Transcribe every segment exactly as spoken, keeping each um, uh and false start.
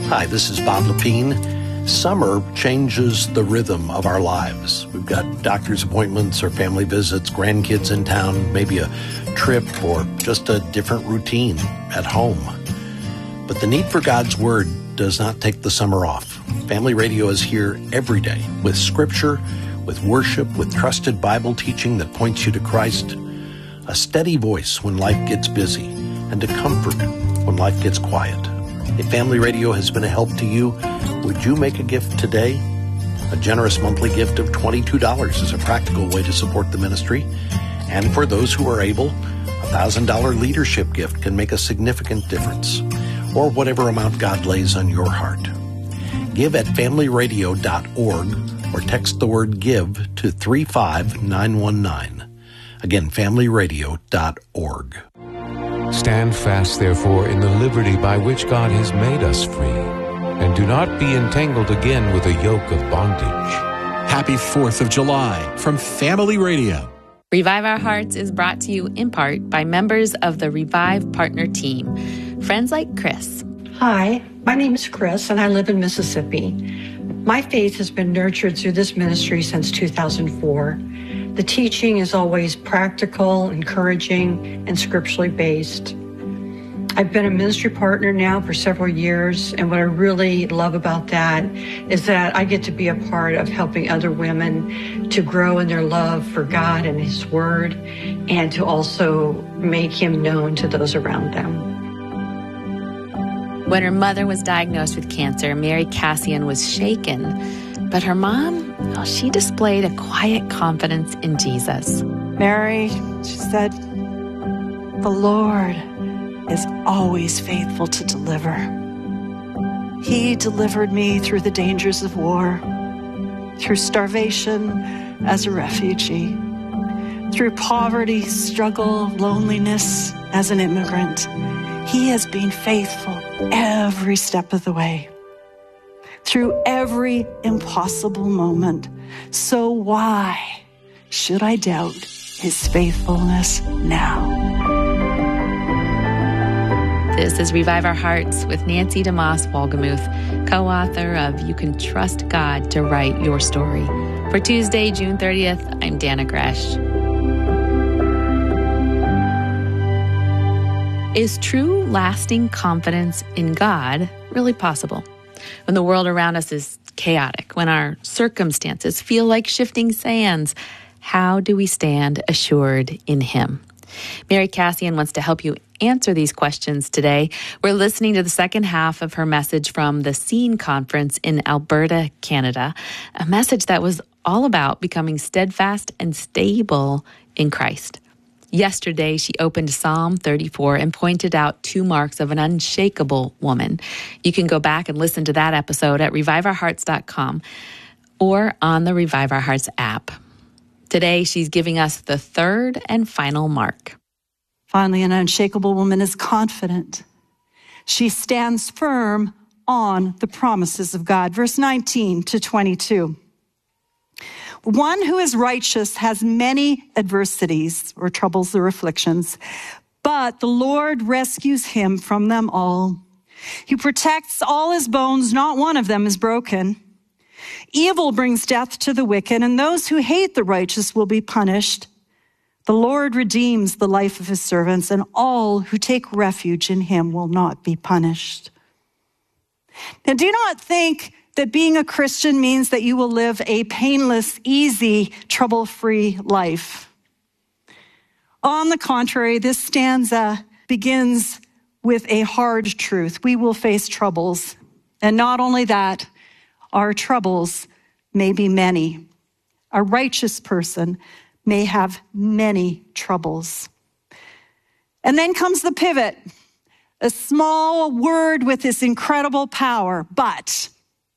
Hi, this is Bob Lepine. Summer changes the rhythm of our lives. We've got doctor's appointments or family visits, grandkids in town, maybe a trip or just a different routine at home. But the need for God's Word does not take the summer off. Family Radio is here every day with scripture, with worship, with trusted Bible teaching that points you to Christ, a steady voice when life gets busy, and a comfort when life gets quiet. If Family Radio has been a help to you, would you make a gift today? A generous monthly gift of twenty-two dollars is a practical way to support the ministry. And for those who are able, a one thousand dollars leadership gift can make a significant difference, or whatever amount God lays on your heart. Give at family radio dot org or text the word GIVE to three five nine one nine. Again, family radio dot org. Stand fast, therefore, in the liberty by which God has made us free, and do not be entangled again with a yoke of bondage. Happy fourth of July from Family Radio. Revive Our Hearts is brought to you in part by members of the Revive Partner Team, friends like Chris. Hi, my name is Chris, and I live in Mississippi. My faith has been nurtured through this ministry since two thousand four. The teaching is always practical, encouraging, and scripturally based. I've been a ministry partner now for several years, and what I really love about that is that I get to be a part of helping other women to grow in their love for God and His Word, and to also make Him known to those around them. When her mother was diagnosed with cancer, Mary Cassian was shaken. But her mom, well, she displayed a quiet confidence in Jesus. Mary, she said, the Lord is always faithful to deliver. He delivered me through the dangers of war, through starvation as a refugee, through poverty, struggle, loneliness as an immigrant. He has been faithful every step of the way, through every impossible moment. So why should I doubt His faithfulness now? This is Revive Our Hearts with Nancy DeMoss Wolgemuth, co-author of You Can Trust God to Write Your Story. For Tuesday, June thirtieth, I'm Dana Gresh. Is true, lasting confidence in God really possible? When the world around us is chaotic, when our circumstances feel like shifting sands, how do we stand assured in Him? Mary Cassian wants to help you answer these questions today. We're listening to the second half of her message from the Scene Conference in Alberta, Canada, a message that was all about becoming steadfast and stable in Christ. Yesterday, she opened Psalm thirty-four and pointed out two marks of an unshakable woman. You can go back and listen to that episode at revive our hearts dot com or on the Revive Our Hearts app. Today, she's giving us the third and final mark. Finally, an unshakable woman is confident. She stands firm on the promises of God. Verse nineteen to twenty-two. One who is righteous has many adversities or troubles or afflictions, but the Lord rescues him from them all. He protects all his bones, not one of them is broken. Evil brings death to the wicked, and those who hate the righteous will be punished. The Lord redeems the life of His servants, and all who take refuge in Him will not be punished. Now, do not think that being a Christian means that you will live a painless, easy, trouble-free life. On the contrary, this stanza begins with a hard truth. We will face troubles. And not only that, our troubles may be many. A righteous person may have many troubles. And then comes the pivot, a small word with this incredible power, but.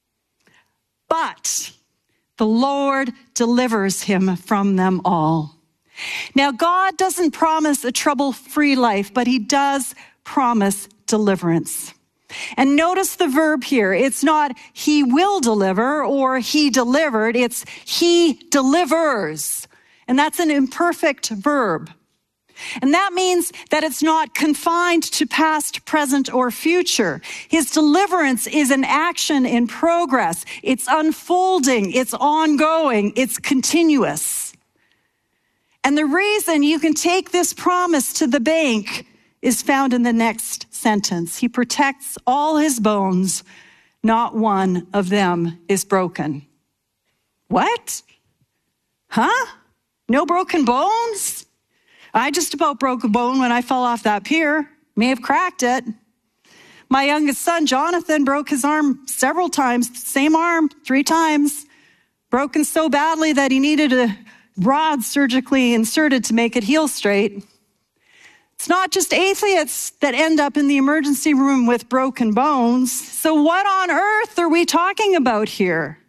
But the Lord delivers him from them all. Now, God doesn't promise a trouble-free life, but He does promise deliverance. And notice the verb here. It's not He will deliver or He delivered. It's He delivers. And that's an imperfect verb. And that means that it's not confined to past, present, or future. His deliverance is an action in progress. It's unfolding. It's ongoing. It's continuous. And the reason you can take this promise to the bank is found in the next sentence. He protects all his bones. Not one of them is broken. What? Huh? No broken bones? I just about broke a bone when I fell off that pier. May have cracked it. My youngest son, Jonathan, broke his arm several times. Same arm, three times. Broken so badly that he needed a rod surgically inserted to make it heal straight. It's not just athletes that end up in the emergency room with broken bones. So what on earth are we talking about here?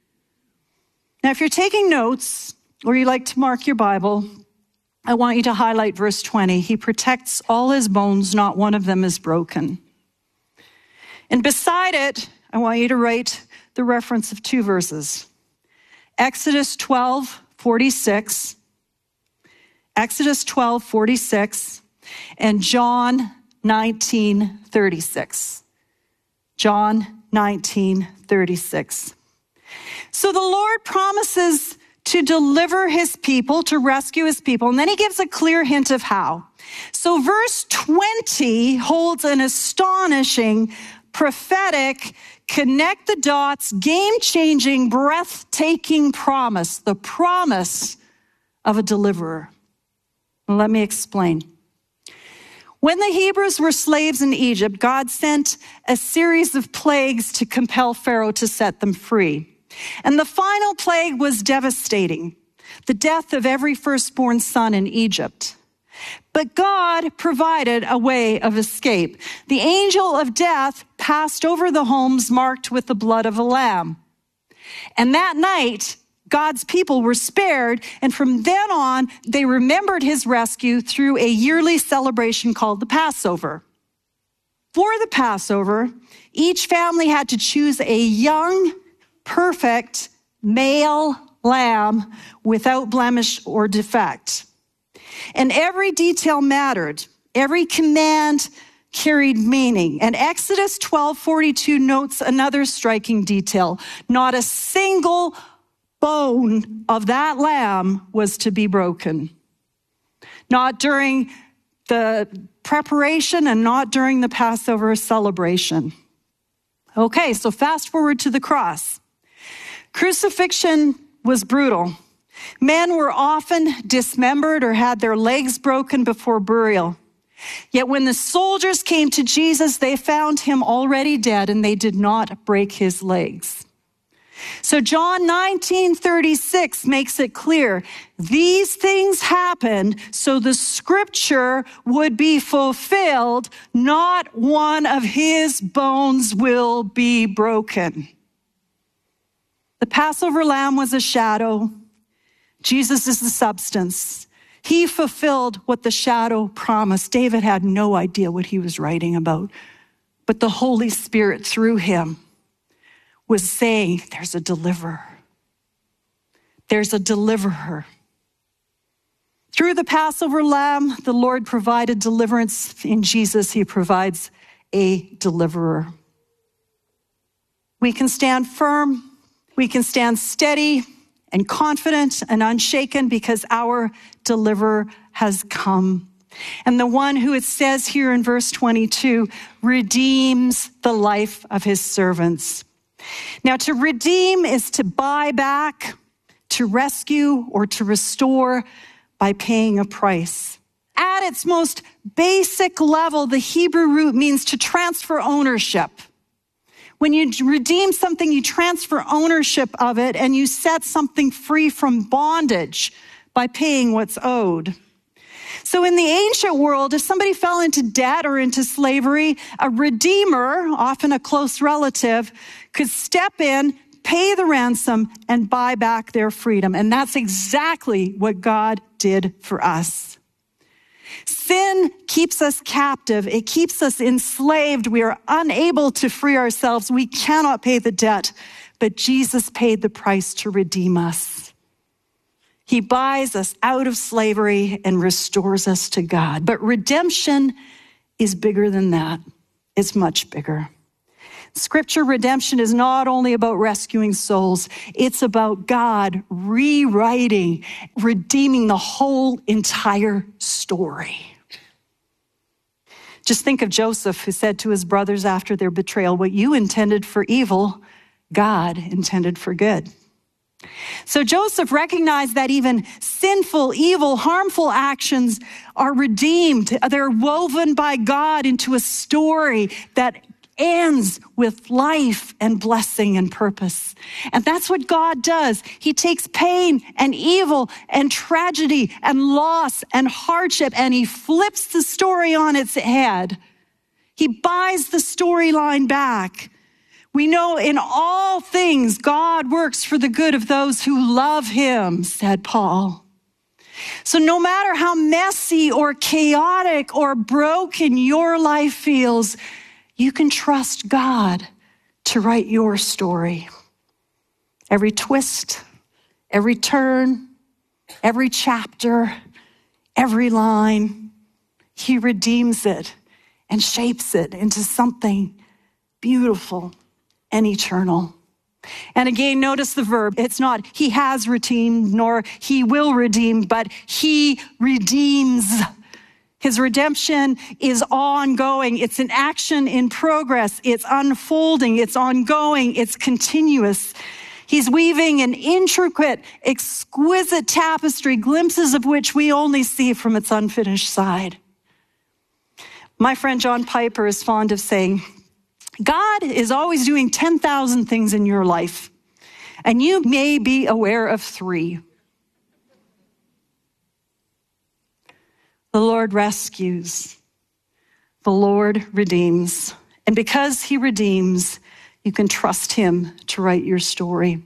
Now, if you're taking notes or you like to mark your Bible, I want you to highlight verse twenty. He protects all his bones, not one of them is broken. And beside it, I want you to write the reference of two verses. Exodus twelve forty-six. Exodus twelve forty-six and John nineteen thirty-six. John nineteen thirty-six. So the Lord promises to deliver his people, to rescue his people. And then he gives a clear hint of how. So verse twenty holds an astonishing, prophetic, connect the dots, game-changing, breathtaking promise, the promise of a deliverer. Let me explain. When the Hebrews were slaves in Egypt, God sent a series of plagues to compel Pharaoh to set them free. And the final plague was devastating, the death of every firstborn son in Egypt. But God provided a way of escape. The angel of death passed over the homes marked with the blood of a lamb. And that night, God's people were spared, and from then on, they remembered his rescue through a yearly celebration called the Passover. For the Passover, each family had to choose a young, perfect male lamb without blemish or defect. And every detail mattered. Every command carried meaning. And Exodus twelve forty-two notes another striking detail. Not a single bone of that lamb was to be broken. Not during the preparation and not during the Passover celebration. Okay, so fast forward to the cross. Crucifixion was brutal. Men were often dismembered or had their legs broken before burial. Yet when the soldiers came to Jesus, they found him already dead and they did not break his legs. So John nineteen thirty-six makes it clear, these things happened so the scripture would be fulfilled, not one of his bones will be broken. The Passover lamb was a shadow. Jesus is the substance. He fulfilled what the shadow promised. David had no idea what he was writing about, but the Holy Spirit through him was saying, there's a deliverer. There's a deliverer. Through the Passover lamb, the Lord provided deliverance. In Jesus, he provides a deliverer. We can stand firm. We can stand steady and confident and unshaken because our deliverer has come. And the one who it says here in verse twenty-two redeems the life of his servants. Now, to redeem is to buy back, to rescue, or to restore by paying a price. At its most basic level, the Hebrew root means to transfer ownership. When you redeem something, you transfer ownership of it and you set something free from bondage by paying what's owed. So in the ancient world, if somebody fell into debt or into slavery, a redeemer, often a close relative, could step in, pay the ransom, and buy back their freedom. And that's exactly what God did for us. Sin keeps us captive. It keeps us enslaved. We are unable to free ourselves. We cannot pay the debt, but Jesus paid the price to redeem us. He buys us out of slavery and restores us to God. But redemption is bigger than that. It's much bigger. Scripture redemption is not only about rescuing souls, it's about God rewriting, redeeming the whole entire story. Just think of Joseph, who said to his brothers after their betrayal, "What you intended for evil, God intended for good." So Joseph recognized that even sinful, evil, harmful actions are redeemed. They're woven by God into a story that ends with life and blessing and purpose. And that's what God does. He takes pain and evil and tragedy and loss and hardship, and he flips the story on its head. He buys the storyline back. We know in all things God works for the good of those who love him, said Paul. So no matter how messy or chaotic or broken your life feels, you can trust God to write your story. Every twist, every turn, every chapter, every line, he redeems it and shapes it into something beautiful and eternal. And again, notice the verb. It's not he has redeemed nor he will redeem, but he redeems. His redemption is ongoing. It's an action in progress. It's unfolding. It's ongoing. It's continuous. He's weaving an intricate, exquisite tapestry, glimpses of which we only see from its unfinished side. My friend John Piper is fond of saying, God is always doing ten thousand things in your life, and you may be aware of three. The Lord rescues. The Lord redeems. And because he redeems, you can trust him to write your story.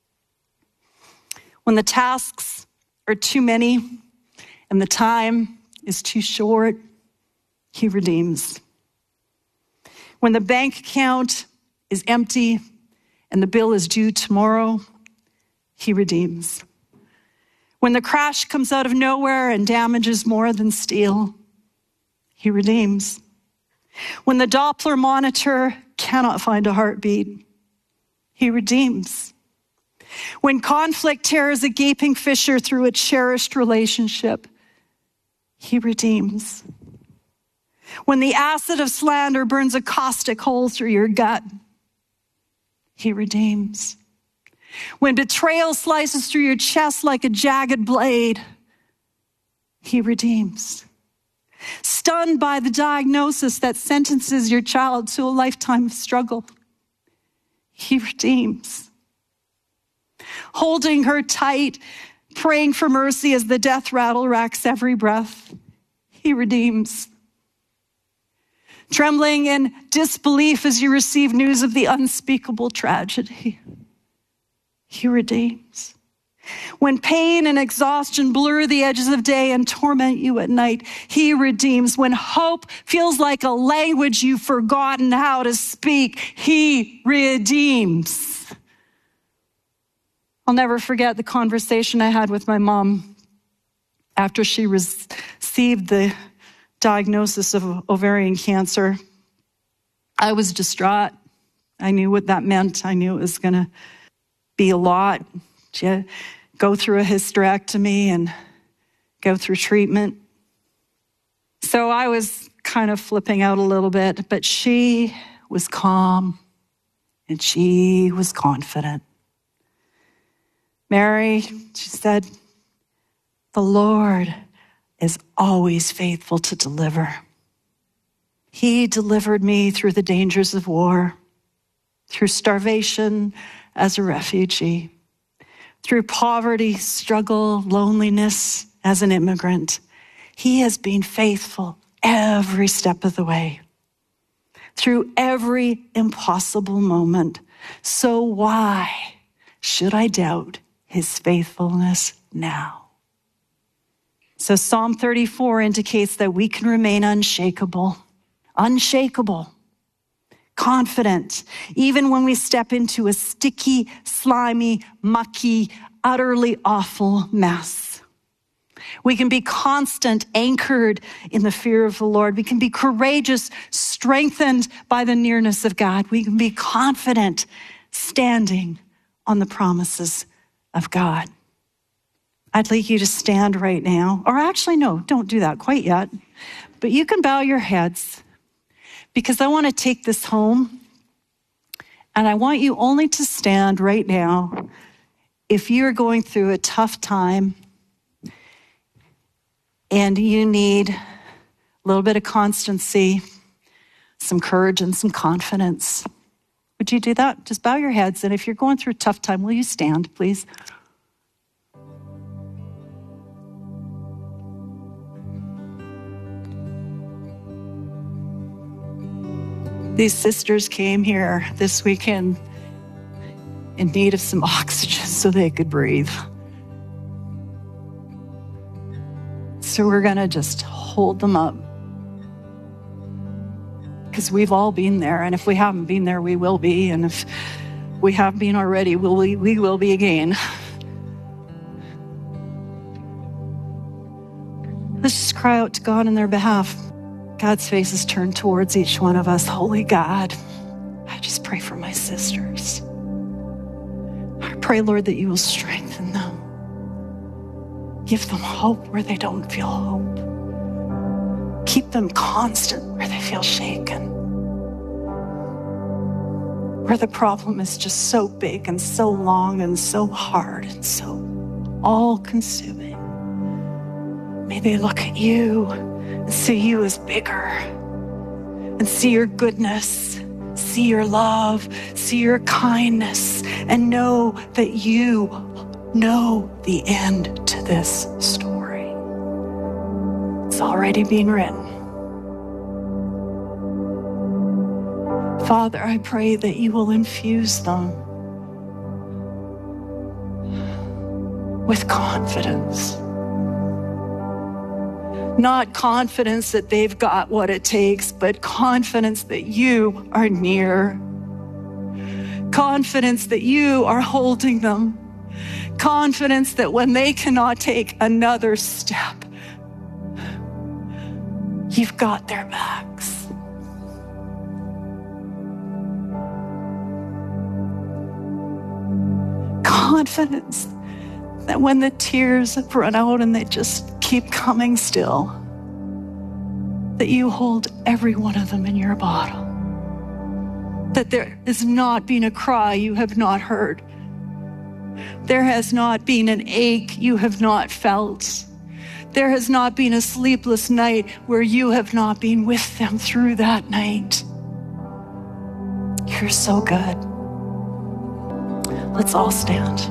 When the tasks are too many and the time is too short, he redeems. When the bank account is empty and the bill is due tomorrow, he redeems. When the crash comes out of nowhere and damages more than steel, he redeems. When the Doppler monitor cannot find a heartbeat, he redeems. When conflict tears a gaping fissure through a cherished relationship, he redeems. When the acid of slander burns a caustic hole through your gut, he redeems. When betrayal slices through your chest like a jagged blade, he redeems. Stunned by the diagnosis that sentences your child to a lifetime of struggle, he redeems. Holding her tight, praying for mercy as the death rattle racks every breath, he redeems. Trembling in disbelief as you receive news of the unspeakable tragedy, he redeems. When pain and exhaustion blur the edges of day and torment you at night, he redeems. When hope feels like a language you've forgotten how to speak, he redeems. I'll never forget the conversation I had with my mom after she received the diagnosis of ovarian cancer. I was distraught. I knew what that meant. I knew it was going to be a lot. She had to go through a hysterectomy and go through treatment. So I was kind of flipping out a little bit, but she was calm and she was confident. Mary, she said, the Lord is always faithful to deliver. He delivered me through the dangers of war, through starvation as a refugee, through poverty, struggle, loneliness as an immigrant. He has been faithful every step of the way, through every impossible moment. So why should I doubt his faithfulness now? So Psalm thirty-four indicates that we can remain unshakable, unshakable, confident, even when we step into a sticky, slimy, mucky, utterly awful mess. We can be constant, anchored in the fear of the Lord. We can be courageous, strengthened by the nearness of God. We can be confident, standing on the promises of God. I'd like you to stand right now. Or actually, no, don't do that quite yet. But you can bow your heads, because I want to take this home. And I want you only to stand right now if you're going through a tough time and you need a little bit of constancy, some courage, and some confidence. Would you do that? Just bow your heads. And if you're going through a tough time, will you stand, please? These sisters came here this weekend in need of some oxygen so they could breathe. So we're going to just hold them up, because we've all been there. And if we haven't been there, we will be. And if we have been already, we'll, we, we will be again. Let's just cry out to God on their behalf. God's face is turned towards each one of us. Holy God, I just pray for my sisters. I pray, Lord, that you will strengthen them. Give them hope where they don't feel hope. Keep them constant where they feel shaken. Where the problem is just so big and so long and so hard and so all-consuming. May they look at you and see you as bigger, and see your goodness, see your love, see your kindness, and know that you know the end to this story. It's already being written. Father, I pray that you will infuse them with confidence. Not confidence that they've got what it takes, but confidence that you are near. Confidence that you are holding them. Confidence that when they cannot take another step, you've got their backs. Confidence that when the tears have run out and they just keep coming still, that you hold every one of them in your bottle. That there has not been a cry you have not heard. There has not been an ache you have not felt. There has not been a sleepless night where you have not been with them through that night. You're so good. Let's all stand.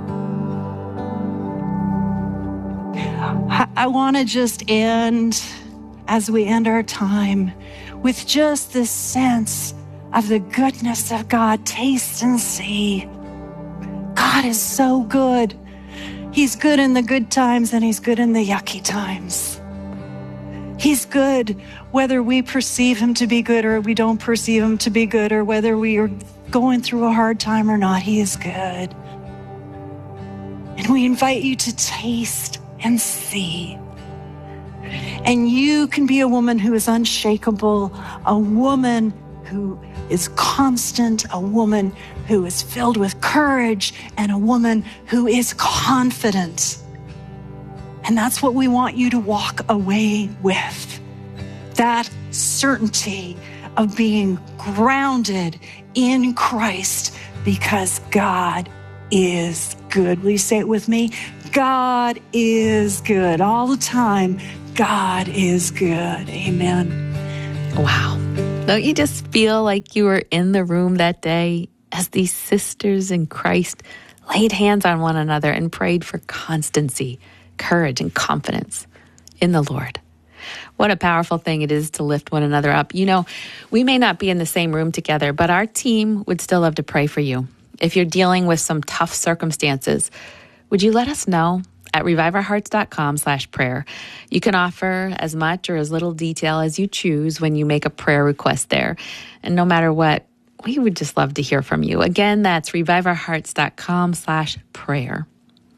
I want to just end, as we end our time, with just this sense of the goodness of God. Taste and see. God is so good. He's good in the good times and he's good in the yucky times. He's good whether we perceive him to be good or we don't perceive him to be good, or whether we are going through a hard time or not. He is good. And we invite you to taste and see. And you can be a woman who is unshakable, a woman who is constant, a woman who is filled with courage, and a woman who is confident. And that's what we want you to walk away with. That certainty of being grounded in Christ, because God is good. Will you say it with me? God is good. All the time, God is good. Amen. Wow. Don't you just feel like you were in the room that day as these sisters in Christ laid hands on one another and prayed for constancy, courage, and confidence in the Lord? What a powerful thing it is to lift one another up. You know, we may not be in the same room together, but our team would still love to pray for you. If you're dealing with some tough circumstances, would you let us know at reviveourhearts.com slash prayer. You can offer as much or as little detail as you choose when you make a prayer request there. And no matter what, we would just love to hear from you. Again, that's reviveourhearts.com slash prayer.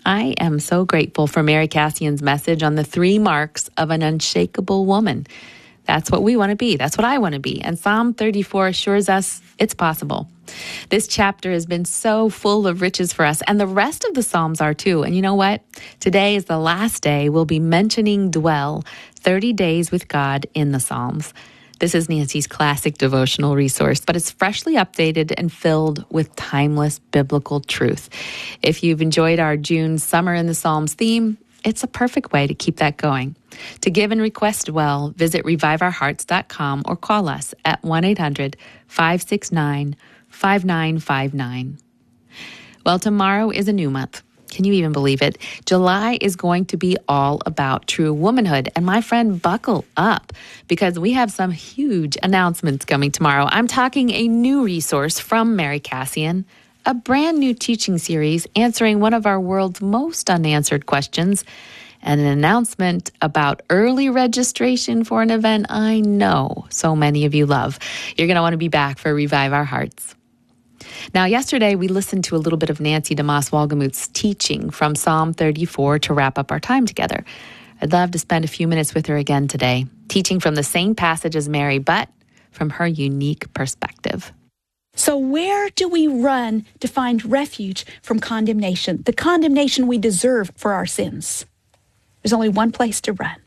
I am so grateful for Mary Cassian's message on the three marks of an unshakable woman. That's what we want to be. That's what I want to be. And Psalm thirty-four assures us it's possible. This chapter has been so full of riches for us, and the rest of the Psalms are too. And you know what? Today is the last day we'll be mentioning Dwell, thirty days with God in the Psalms. This is Nancy's classic devotional resource, but it's freshly updated and filled with timeless biblical truth. If you've enjoyed our June Summer in the Psalms theme, it's a perfect way to keep that going. To give and request Dwell, visit revive our hearts dot com or call us at one eight hundred five six nine five nine five nine. Well, tomorrow is a new month. Can you even believe it? July is going to be all about true womanhood. And my friend, buckle up, because we have some huge announcements coming tomorrow. I'm talking a new resource from Mary Cassian, a brand new teaching series answering one of our world's most unanswered questions, and an announcement about early registration for an event I know so many of you love. You're going to want to be back for Revive Our Hearts. Now, yesterday we listened to a little bit of Nancy DeMoss Wolgemuth's teaching from Psalm thirty-four to wrap up our time together. I'd love to spend a few minutes with her again today, teaching from the same passage as Mary, but from her unique perspective. So where do we run to find refuge from condemnation, the condemnation we deserve for our sins? There's only one place to run,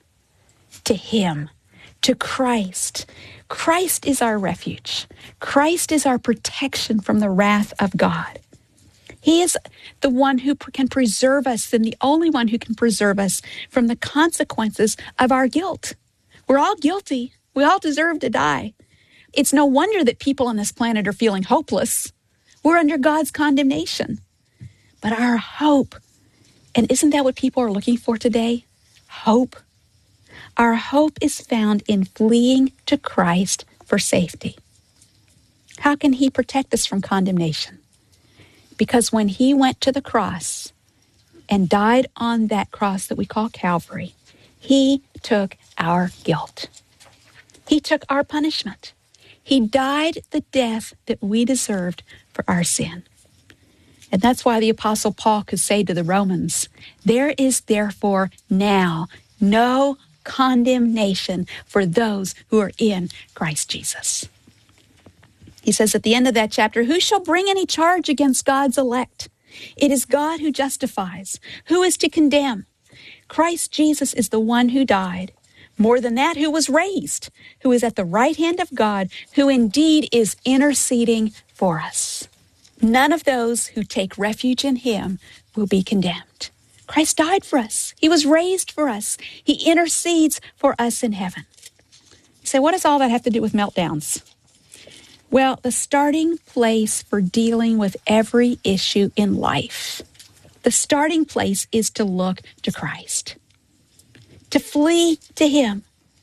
to Him, to Christ. Christ is our refuge. Christ is our protection from the wrath of God. He is the one who can preserve us and the only one who can preserve us from the consequences of our guilt. We're all guilty. We all deserve to die. It's no wonder that people on this planet are feeling hopeless. We're under God's condemnation. But our hope, and isn't that what people are looking for today? Hope. Our hope is found in fleeing to Christ for safety. How can He protect us from condemnation? Because when He went to the cross and died on that cross that we call Calvary, He took our guilt. He took our punishment. He died the death that we deserved for our sin. And that's why the Apostle Paul could say to the Romans, there is therefore now no condemnation for those who are in Christ Jesus. He says at the end of that chapter, who shall bring any charge against God's elect? It is God who justifies. Who is to condemn? Christ Jesus is the one who died. More than that, who was raised, who is at the right hand of God, who indeed is interceding for us. None of those who take refuge in Him will be condemned. Christ died for us. He was raised for us. He intercedes for us in heaven. You say, what does all that have to do with meltdowns? Well, the starting place for dealing with every issue in life, the starting place is to look to Christ, to flee to Him.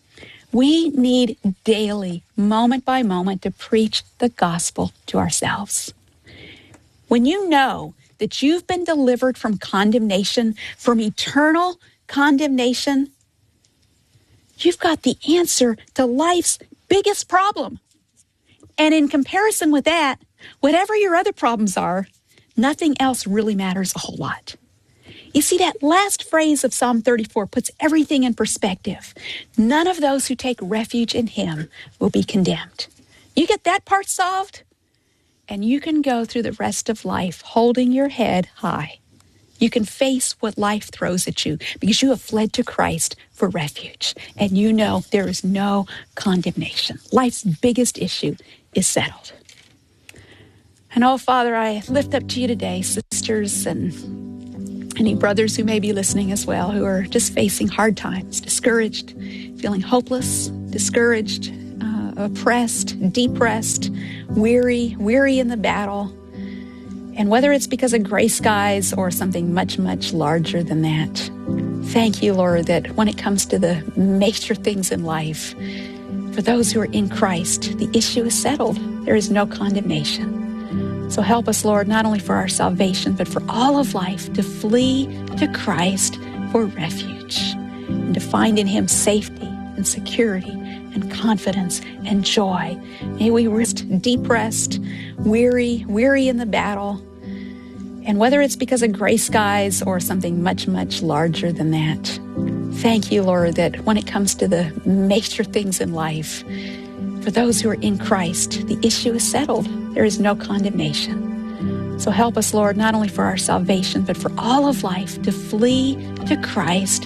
We need daily, moment by moment, to preach the gospel to ourselves. When you know that you've been delivered from condemnation, from eternal condemnation, you've got the answer to life's biggest problem. And in comparison with that, whatever your other problems are, nothing else really matters a whole lot. You see, that last phrase of Psalm thirty-four puts everything in perspective. None of those who take refuge in Him will be condemned. You get that part solved, and you can go through the rest of life holding your head high. You can face what life throws at you because you have fled to Christ for refuge. And you know there is no condemnation. Life's biggest issue is settled. And oh, Father, I lift up to you today, sisters and any brothers who may be listening as well, who are just facing hard times, discouraged, feeling hopeless, discouraged, uh, oppressed, depressed, weary, weary in the battle. And whether it's because of gray skies or something much, much larger than that, thank you, Lord, that when it comes to the major things in life, for those who are in Christ, the issue is settled. There is no condemnation. So help us, Lord, not only for our salvation, but for all of life, to flee to Christ for refuge and to find in Him safety and security and confidence and joy. May we rest deep rest, weary, weary in the battle, And whether it's because of gray skies or something much, much larger than that, thank you, Lord, that when it comes to the major things in life, for those who are in Christ, the issue is settled. There is no condemnation. So help us, Lord, not only for our salvation, but for all of life, to flee to Christ